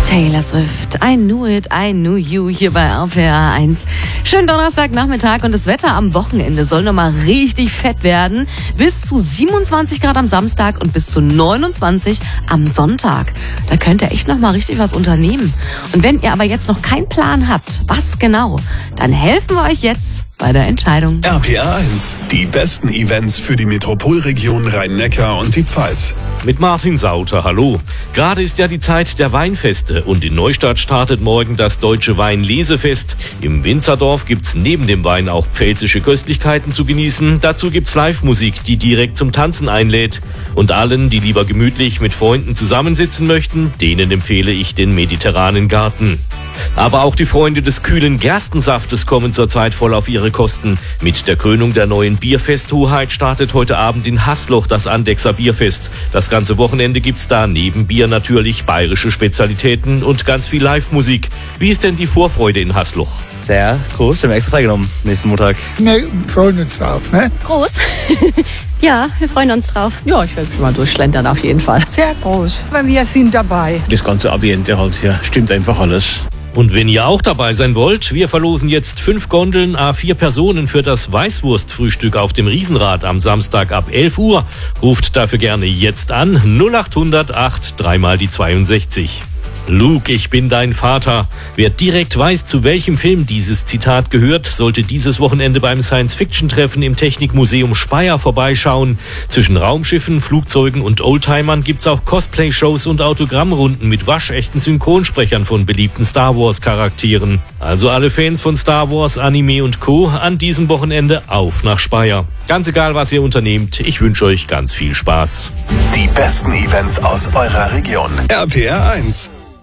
Taylor Swift, I Knew It, I Knew You hier bei RPR 1. Schönen Donnerstagnachmittag und das Wetter am Wochenende soll nochmal richtig fett werden. Bis zu 27 Grad am Samstag und bis zu 29 am Sonntag. Da könnt ihr echt nochmal richtig was unternehmen. Und wenn ihr aber jetzt noch keinen Plan habt, was genau, dann helfen wir euch jetzt bei der Entscheidung. RPR 1, die besten Events für die Metropolregion Rhein-Neckar und die Pfalz. Mit Martin Sauter, hallo. Gerade ist ja die Zeit der Weinfeste und in Neustadt startet morgen das Deutsche Weinlesefest. Im Winzerdorf gibt's neben dem Wein auch pfälzische Köstlichkeiten zu genießen. Dazu gibt's Live-Musik, die direkt zum Tanzen einlädt. Und allen, die lieber gemütlich mit Freunden zusammensitzen möchten, denen empfehle ich den mediterranen Garten. Aber auch die Freunde des kühlen Gerstensaftes kommen zurzeit voll auf ihre Kosten. Mit der Krönung der neuen Bierfesthoheit startet heute Abend in Haßloch das Andechser Bierfest. Das ganze Wochenende gibt's da neben Bier natürlich bayerische Spezialitäten und ganz viel Live-Musik. Wie ist denn die Vorfreude in Haßloch? Sehr groß, wir haben extra freigenommen nächsten Montag. Wir freuen uns drauf, ne? Groß. Ja, wir freuen uns drauf. Ja, ich werde mich mal durchschlendern auf jeden Fall. Sehr groß, weil wir sind dabei. Das ganze Ambiente halt hier, stimmt einfach alles. Und wenn ihr auch dabei sein wollt, wir verlosen jetzt 5 Gondeln A4 Personen für das Weißwurstfrühstück auf dem Riesenrad am Samstag ab 11 Uhr. Ruft dafür gerne jetzt an 0800 8 3 mal die 62. Luke, ich bin dein Vater. Wer direkt weiß, zu welchem Film dieses Zitat gehört, sollte dieses Wochenende beim Science-Fiction-Treffen im Technikmuseum Speyer vorbeischauen. Zwischen Raumschiffen, Flugzeugen und Oldtimern gibt's auch Cosplay-Shows und Autogrammrunden mit waschechten Synchronsprechern von beliebten Star Wars-Charakteren. Also alle Fans von Star Wars, Anime und Co. an diesem Wochenende auf nach Speyer. Ganz egal, was ihr unternehmt, ich wünsche euch ganz viel Spaß. Die besten Events aus eurer Region. RPR 1.